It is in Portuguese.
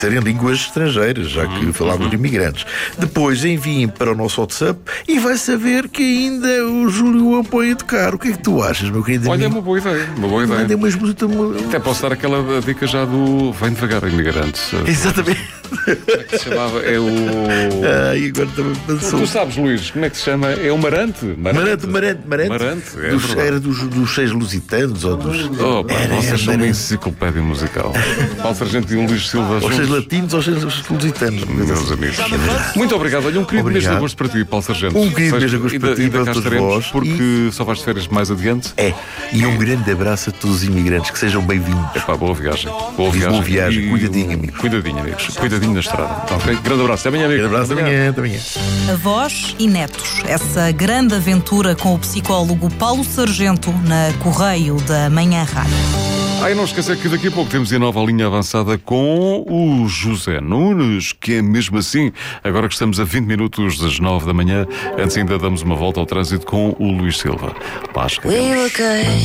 em línguas estrangeiras, já que falávamos de imigrantes. Depois enviem para o nosso WhatsApp e vai saber que ainda o Júlio o apoia a tocar. O que é que tu achas, meu querido amigo? Olha, é uma boa ideia. Mandem umas músicas. Até posso dar aquela dica já do Vem Devagar, imigrantes. Exatamente. Como é que se chamava? É o... Ai, agora também pensou. Tu sabes, Luís, como é que se chama? É o Marante. Marante, Era dos 6 lusitanos ou dos... Vocês são uma enciclopédia musical. Paulo Sargento e o Luís Silva Aos 6 latinos, aos 6 lusitanos. Meus amigos. Muito obrigado. Olha, um querido mês de agosto para ti, Paulo Sargento. Um querido mês de agosto para ti, para todos vós. Porque só vais de férias mais adiante. E um grande abraço a todos os imigrantes, que sejam bem-vindos. Boa viagem. Boa viagem. Cuidadinho, amigos. Cuidadinho, amigos. Cuidadinho na estrada. Ok? Grande abraço. Até amanhã, amigo. Grande abraço. Até amanhã. Avós e netos. Essa grande aventura com o psicólogo Paulo Sargento na Correio da Manhã Rádio. Não esquecer que daqui a pouco temos a nova linha avançada com o José Nunes, que é mesmo assim, agora que estamos a 20 minutos das 9 da manhã, antes ainda damos uma volta ao trânsito com o Luís Silva. Lá chegaremos.